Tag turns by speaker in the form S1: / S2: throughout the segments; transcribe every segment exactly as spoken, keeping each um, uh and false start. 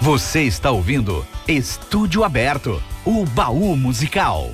S1: Você está ouvindo Estúdio Aberto, o baú musical.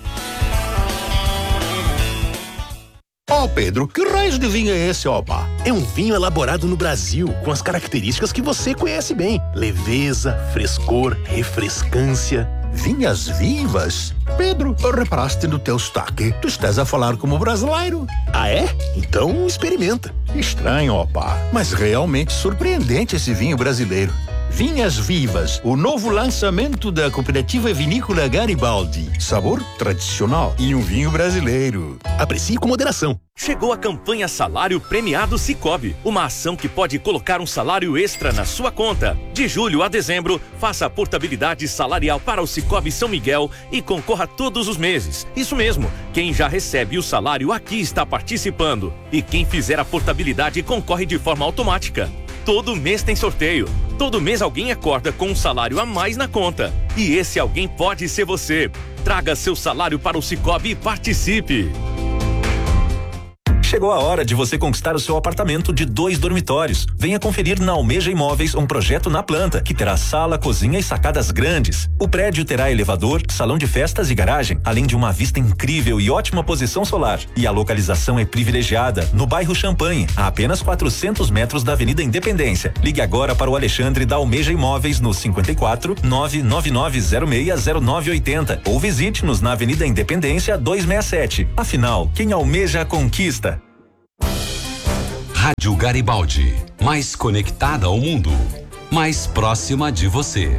S2: Ó, oh, Pedro, que raios de vinho é esse, opa? É um vinho elaborado no Brasil, com as características que você conhece bem. Leveza, frescor, refrescância. Vinhas vivas? Pedro, reparaste no teu sotaque. Tu estás a falar como brasileiro. Ah, é? Então experimenta. Estranho, opa, mas realmente surpreendente esse vinho brasileiro. Vinhas Vivas, o novo lançamento da cooperativa vinícola Garibaldi. Sabor tradicional e um vinho brasileiro. Aprecie com moderação.
S3: Chegou a campanha Salário Premiado Sicoob, uma ação que pode colocar um salário extra na sua conta. De julho a dezembro, faça a portabilidade salarial para o Sicoob São Miguel e concorra todos os meses. Isso mesmo, quem já recebe o salário aqui está participando. E quem fizer a portabilidade concorre de forma automática. Todo mês tem sorteio. Todo mês alguém acorda com um salário a mais na conta. E esse alguém pode ser você. Traga seu salário para o Sicoob e participe.
S4: Chegou a hora de você conquistar o seu apartamento de dois dormitórios. Venha conferir na Almeja Imóveis um projeto na planta, que terá sala, cozinha e sacadas grandes. O prédio terá elevador, salão de festas e garagem, além de uma vista incrível e ótima posição solar. E a localização é privilegiada, no bairro Champanhe, a apenas quatrocentos metros da Avenida Independência. Ligue agora para o Alexandre da Almeja Imóveis no cinquenta e quatro, nove nove nove zero seis zero nove oitenta ou visite-nos na Avenida Independência duzentos e sessenta e sete. Afinal, quem almeja conquista.
S1: Rádio Garibaldi, mais conectada ao mundo, mais próxima de você.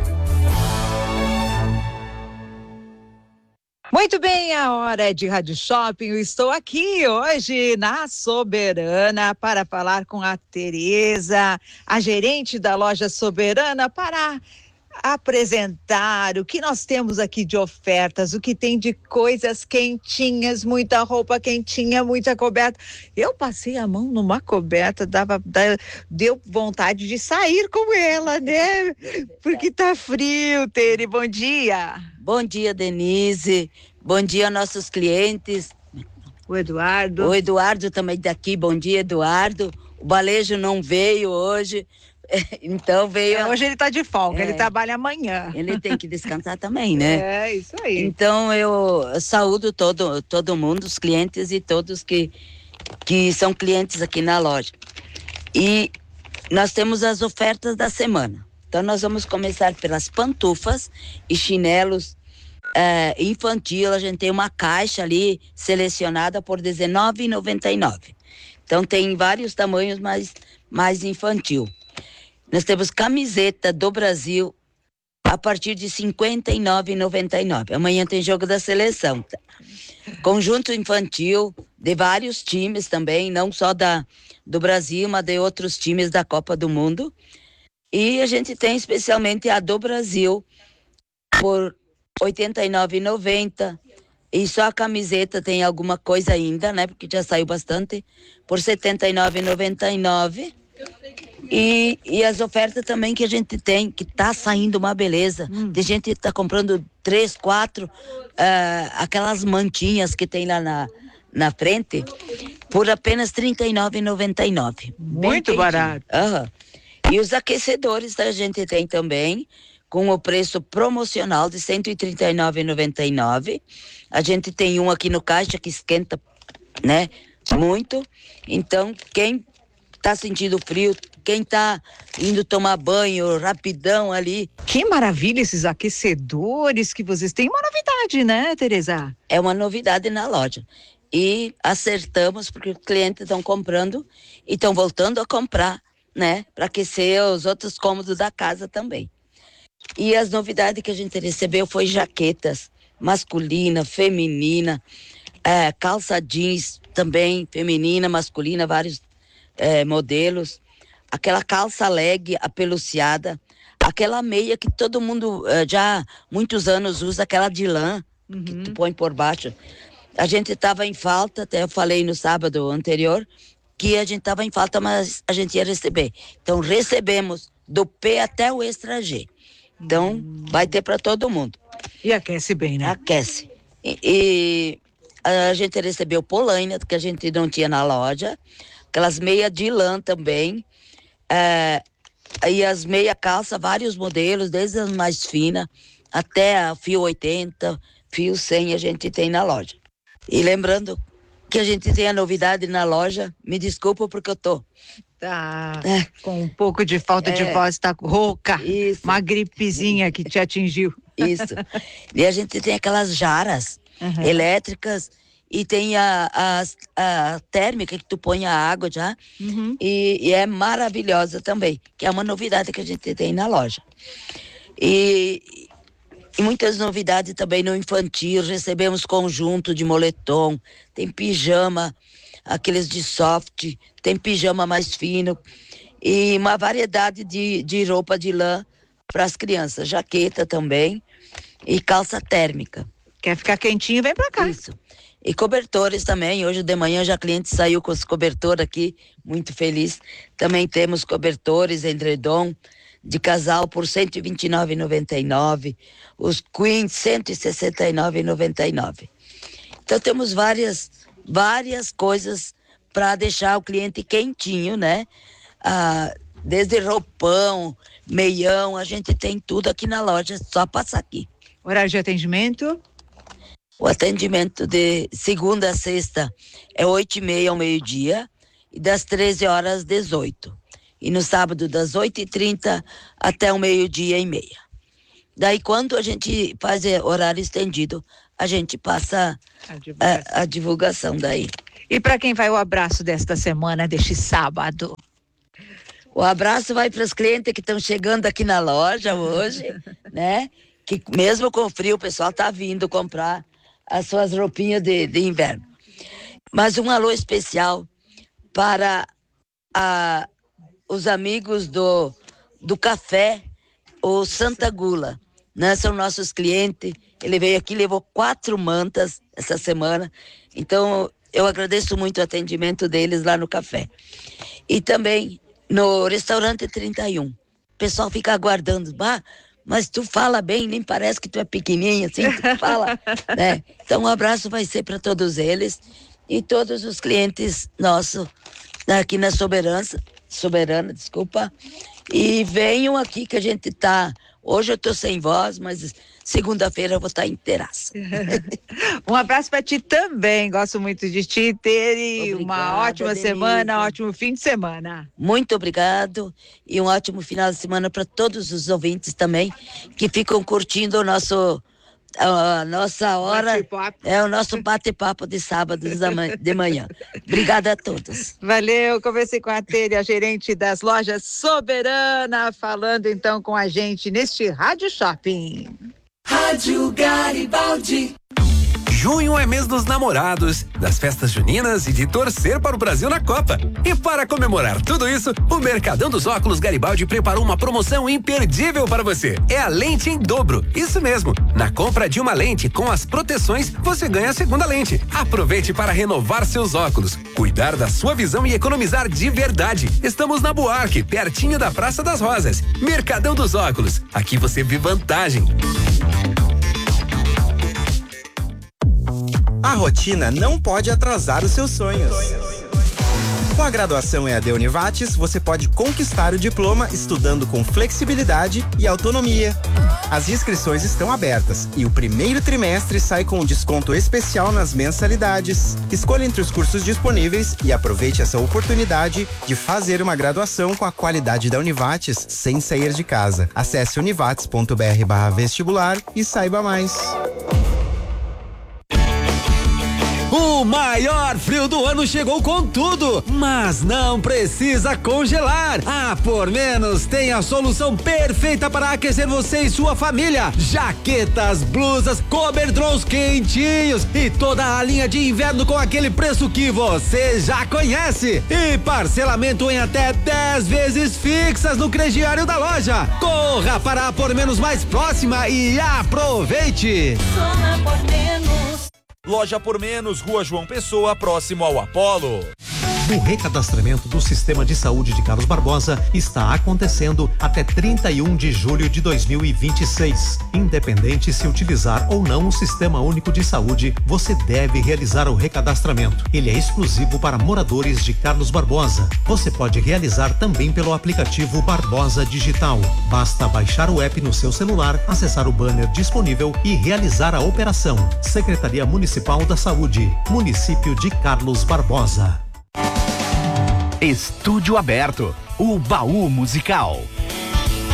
S5: Muito bem, a hora é de Rádio Shopping. Eu estou aqui hoje na Soberana para falar com a Tereza, a gerente da loja Soberana, para apresentar o que nós temos aqui de ofertas, o que tem de coisas quentinhas, muita roupa quentinha, muita coberta. Eu passei a mão numa coberta, dava, deu vontade de sair com ela, né? Porque tá frio, Tere. Bom dia.
S6: Bom dia, Denise. Bom dia, nossos clientes.
S5: O Eduardo.
S6: O Eduardo também daqui. Bom dia, Eduardo. O Balejo não veio hoje. Então veio.
S5: É, hoje ele tá de folga,
S6: é,
S5: ele trabalha amanhã.
S6: Ele tem que descansar também, né?
S5: É, isso aí.
S6: Então eu saúdo todo, todo mundo, os clientes e todos que, que são clientes aqui na loja. E nós temos as ofertas da semana. Então nós vamos começar pelas pantufas e chinelos é, infantil. A gente tem uma caixa ali selecionada por dezenove reais e noventa e nove centavos. Então tem vários tamanhos, mas mais infantil. Nós temos camiseta do Brasil a partir de cinquenta e nove reais e noventa e nove centavos. Amanhã tem jogo da seleção. Tá? Conjunto infantil de vários times também, não só da, do Brasil, mas de outros times da Copa do Mundo. E a gente tem especialmente a do Brasil por oitenta e nove reais e noventa centavos. E só a camiseta tem alguma coisa ainda, né? Porque já saiu bastante. Por setenta e nove reais e noventa e nove centavos. E, e as ofertas também que a gente tem, que tá saindo uma beleza. Hum. Tem gente que tá comprando três, quatro, uh, aquelas mantinhas que tem lá na, na frente, por apenas trinta e nove reais e noventa e nove centavos.
S5: Muito barato.
S6: Uhum. E os aquecedores a gente tem também, com o preço promocional de cento e trinta e nove reais e noventa e nove centavos. A gente tem um aqui no caixa que esquenta, né, muito. Então, quem tá sentindo frio, quem tá indo tomar banho rapidão ali.
S5: Que maravilha esses aquecedores que vocês têm. Uma novidade, né, Tereza?
S6: É uma novidade na loja. E acertamos porque os clientes estão comprando e estão voltando a comprar, né, para aquecer os outros cômodos da casa também. E as novidades que a gente recebeu foi jaquetas masculina, feminina, é, calça jeans também, feminina, masculina, vários é, modelos. Aquela calça leg apeluciada, aquela meia que todo mundo uh, já há muitos anos usa, aquela de lã, uhum, que tu põe por baixo. A gente estava em falta, até eu falei no sábado anterior, que a gente estava em falta, mas a gente ia receber. Então recebemos do P até o extra G. Então uhum, vai ter para todo mundo.
S5: E aquece bem, né?
S6: Aquece. E, e a gente recebeu polaina, que a gente não tinha na loja, aquelas meias de lã também. É, aí as meia calça, vários modelos, desde as mais finas até a fio oitenta, fio cem a gente tem na loja. E lembrando que a gente tem a novidade na loja, me desculpa porque eu tô
S5: Tá
S6: é.
S5: com um pouco de falta é. de voz, tá rouca,
S6: Isso.
S5: Uma gripezinha que te atingiu.
S6: Isso. E a gente tem aquelas jaras uhum. elétricas e tem a, a, a térmica que tu põe a água já uhum. e, e é maravilhosa também, que é uma novidade que a gente tem na loja. E, e muitas novidades também no infantil, recebemos conjunto de moletom, tem pijama, aqueles de soft, tem pijama mais fino e uma variedade de, de roupa de lã para as crianças, jaqueta também e calça térmica.
S5: Quer ficar quentinho, vem para cá.
S6: Isso. E cobertores também, hoje de manhã já a cliente saiu com os cobertores aqui, muito feliz. Também temos cobertores, edredom de casal por cento e vinte e nove reais e noventa e nove centavos, os queen cento e sessenta e nove reais e noventa e nove centavos. Então temos várias, várias coisas para deixar o cliente quentinho, né? Ah, desde roupão, meião, a gente tem tudo aqui na loja, só passar aqui.
S5: Horário de atendimento?
S6: O atendimento de segunda a sexta é oito e meia ao meio-dia e das treze horas às dezoito. E no sábado das oito e trinta até o meio-dia e meia. Daí quando a gente faz horário estendido, a gente passa a divulgação, a, a divulgação daí.
S5: E para quem vai o abraço desta semana, deste sábado?
S6: O abraço vai para os clientes que estão chegando aqui na loja hoje, né? Que mesmo com frio o pessoal tá vindo comprar as suas roupinhas de, de inverno. Mas um alô especial para a, os amigos do, do café, o Santa Gula, né? São nossos clientes. Ele veio aqui, levou quatro mantas essa semana. Então, eu agradeço muito o atendimento deles lá no café. E também no restaurante trinta e um. O pessoal fica aguardando, bah, mas tu fala bem, nem parece que tu é pequenininho, assim, tu fala, né? Então, um abraço vai ser para todos eles e todos os clientes nossos aqui na Soberança, Soberana, desculpa, e venham aqui que a gente tá, hoje eu tô sem voz, mas segunda-feira eu vou estar inteiraça.
S5: Um abraço para ti também, gosto muito de ti, Tere, uma ótima Denise. semana, ótimo fim de semana.
S6: Muito obrigado e um ótimo final de semana para todos os ouvintes também que ficam curtindo o nosso a nossa hora, é o nosso bate-papo de sábado de manhã. Obrigada a todos.
S5: Valeu, conversei com a Tere, a gerente das lojas Soberana, falando então com a gente neste Rádio Shopping.
S7: Rádio Garibaldi.
S8: Junho é mês dos namorados, das festas juninas e de torcer para o Brasil na Copa. E para comemorar tudo isso, o Mercadão dos Óculos Garibaldi preparou uma promoção imperdível para você. É a lente em dobro. Isso mesmo. Na compra de uma lente com as proteções, você ganha a segunda lente. Aproveite para renovar seus óculos, cuidar da sua visão e economizar de verdade. Estamos na Buarque, pertinho da Praça das Rosas. Mercadão dos Óculos. Aqui você vê vantagem.
S9: A rotina não pode atrasar os seus sonhos. Com a graduação E A D Univates, você pode conquistar o diploma estudando com flexibilidade e autonomia. As inscrições estão abertas e o primeiro trimestre sai com um desconto especial nas mensalidades. Escolha entre os cursos disponíveis e aproveite essa oportunidade de fazer uma graduação com a qualidade da Univates sem sair de casa. Acesse univates ponto br barra vestibular e saiba mais.
S10: O maior frio do ano chegou com tudo, mas não precisa congelar. A Por Menos tem a solução perfeita para aquecer você e sua família. Jaquetas, blusas, coberdrons quentinhos e toda a linha de inverno com aquele preço que você já conhece. E parcelamento em até dez vezes fixas no crediário da loja. Corra para a Por Menos mais próxima e aproveite.
S7: Só na Por Menos.
S3: Loja Por Menos, Rua João Pessoa, próximo ao Apolo.
S11: O recadastramento do Sistema de Saúde de Carlos Barbosa está acontecendo até trinta e um de julho de dois mil e vinte e seis. Independente se utilizar ou não o Sistema Único de Saúde, você deve realizar o recadastramento. Ele é exclusivo para moradores de Carlos Barbosa. Você pode realizar também pelo aplicativo Barbosa Digital. Basta baixar o app no seu celular, acessar o banner disponível e realizar a operação. Secretaria Municipal da Saúde, Município de Carlos Barbosa.
S12: Estúdio Aberto, o baú musical.